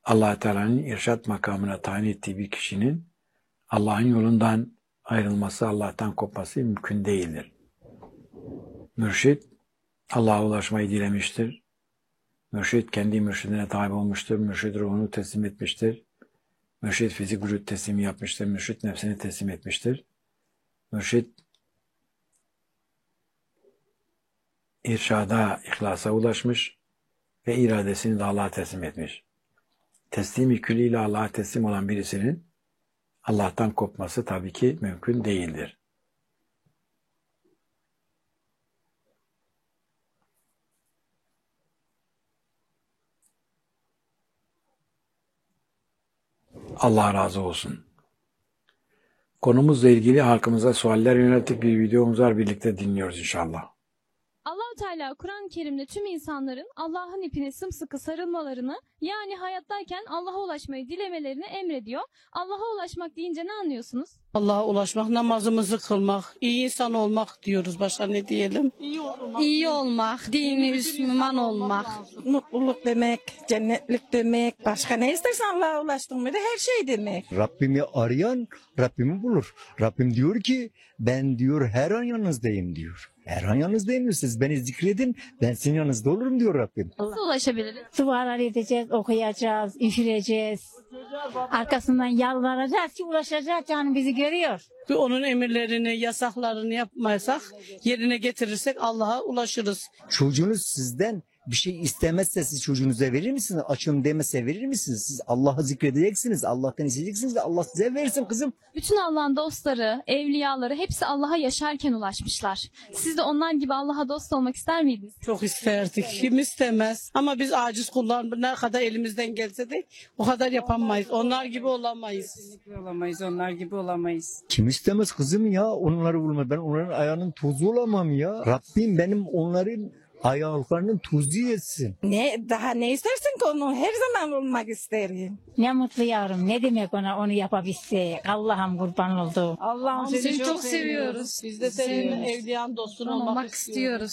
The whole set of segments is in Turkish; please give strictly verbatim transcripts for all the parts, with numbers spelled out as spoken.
Allah Teala'nın irşat makamına tayin ettiği bir kişinin Allah'ın yolundan ayrılması, Allah'tan kopması mümkün değildir. Mürşid Allah'a ulaşmayı dilemiştir. Mürşid kendi mürşidine tabi olmuştur. Mürşid ruhunu teslim etmiştir. Mürşid fizik vücut teslimi yapmıştır. Mürşid nefsini teslim etmiştir. Mürşid irşada, ihlasa ulaşmış ve iradesini de Allah'a teslim etmiş. Teslimi külliyle Allah'a teslim olan birisinin Allah'tan kopması tabii ki mümkün değildir. Allah razı olsun. Konumuzla ilgili halkımıza sualler yönelttik bir videomuz var. Birlikte dinliyoruz inşallah. Allah-u Teala Kur'an-ı Kerim'de tüm insanların Allah'ın ipine sımsıkı sarılmalarını, yani hayattayken Allah'a ulaşmayı dilemelerini emrediyor. Allah'a ulaşmak deyince ne anlıyorsunuz? Allah'a ulaşmak, namazımızı kılmak, iyi insan olmak diyoruz. Başka ne diyelim? İyi olmak, İyi olmak, dini Müslüman olmak. mutluluk demek, cennetlik demek. Başka ne istersen Allah'a ulaştın mı da her şey demek. Rabbimi arayan Rabbimi bulur. Rabbim diyor ki ben diyor her an yanınızdayım diyor. Her an yanınızdayım diyor. Siz beni zikredin, ben sizin yanınızda olurum diyor Rabbim. Nasıl ulaşabiliriz? Dualar edeceğiz, okuyacağız, üfüreceğiz. Arkasından yalvaracağız ki ulaşacağız, canım bizi görüyor. Ve onun emirlerini, yasaklarını yapmaysak, yerine getirirsek Allah'a ulaşırız. Çocuğunuz sizden bir şey istemezse siz çocuğunuza verir misiniz? Açım demese verir misiniz? Siz Allah'ı zikredeceksiniz, Allah'tan isteyeceksiniz ve Allah size versin kızım. Bütün Allah'ın dostları, evliyaları hepsi Allah'a yaşarken ulaşmışlar. Siz de onlar gibi Allah'a dost olmak ister miydiniz? Çok isterdik. Kim istemez? Ama biz aciz kullar, ne kadar elimizden gelse de o kadar yapamayız. Onlar gibi olamayız. Kesinlikle olamayız, onlar gibi olamayız. Kim istemez kızım ya onları bulma. Ben onların ayağının tozu olamam ya. Rabbim benim onların ayaklarının tuzu etsin. Ne daha ne istersin ki onu her zaman olmak isterim. Ne mutlu yavrum, ne demek ona onu yapabilsek. Allah'ım kurban oldu. Allah'ım seni, Seni çok, çok seviyoruz. seviyoruz. Biz de senin evliyan dostun olmak, olmak istiyoruz. istiyoruz.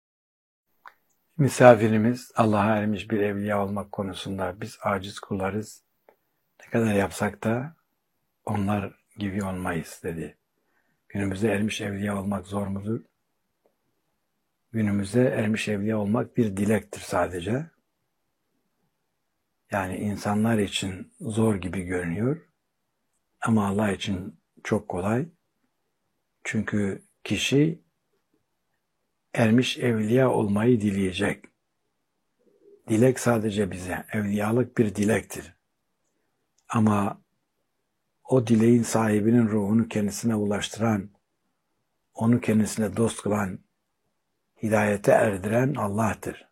Misafirimiz Allah'a ermiş bir evliya olmak konusunda biz aciz kullarız. Ne kadar yapsak da onlar gibi olmayız dedi. Günümüzde ermiş evliya olmak zor mudur? Günümüzde ermiş evliya olmak bir dilektir sadece. Yani insanlar için zor gibi görünüyor. Ama Allah için çok kolay. Çünkü kişi ermiş evliya olmayı dileyecek. Dilek sadece bize. Evliyalık bir dilektir. Ama o dileğin sahibinin ruhunu kendisine ulaştıran, onu kendisine dost kılan, hidayete erdiren Allah'tır.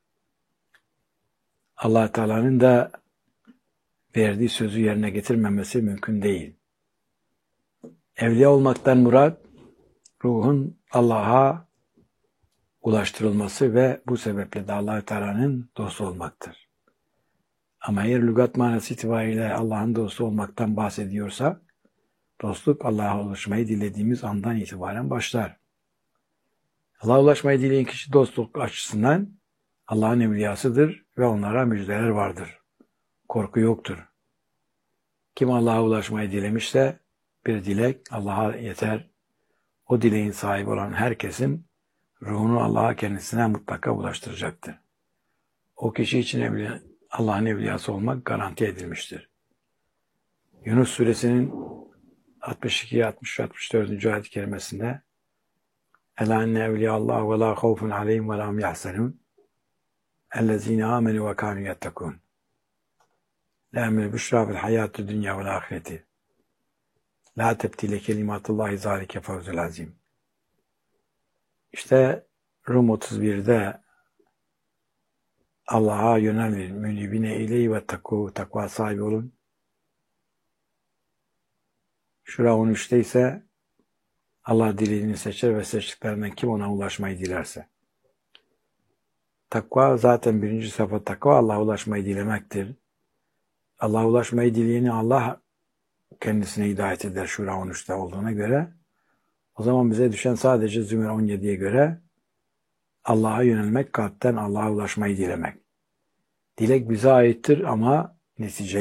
Allah Teala'nın da verdiği sözü yerine getirmemesi mümkün değil. Evliya olmaktan murat, ruhun Allah'a ulaştırılması ve bu sebeple de Allah Teala'nın dostu olmaktır. Ama eğer lügat manası itibariyle Allah'ın dostu olmaktan bahsediyorsa, dostluk Allah'a ulaşmayı dilediğimiz andan itibaren başlar. Allah'a ulaşmayı dileyen kişi dostluk açısından Allah'ın evliyasıdır ve onlara müjdeler vardır. Korku yoktur. Kim Allah'a ulaşmayı dilemişse bir dilek Allah'a yeter. O dileğin sahibi olan herkesin ruhunu Allah'a kendisine mutlaka ulaştıracaktır. O kişi için evliya, Allah'ın evliyası olmak garanti edilmiştir. Yunus suresinin altmış iki, altmış üç, altmış dördüncü ayet-i kerimesinde Ela enne evliyallah ve la havfun aleyhim ve la hum yahzanun ellezine amenu ve kanu yettekun lehumul büşra fil hayatid dünya vel ahireti la tebdile kelimatullahi zalike fevzul azim. İşte Rum otuz birde Allah'a yönelin, münibine ileyhi ve takvu, takva sahibi olun. Şura on üçte ise Allah dilediğini seçer ve seçtiklerinden kim ona ulaşmayı dilerse. Takva zaten birinci sıfat takva Allah'a ulaşmayı dilemektir. Allah'a ulaşmayı dileyeni Allah kendisine hidayet eder Şura on üçte olduğuna göre. O zaman bize düşen sadece Zümer on yediye göre Allah'a yönelmek, kalpten Allah'a ulaşmayı dilemek. Dilek bize aittir ama netice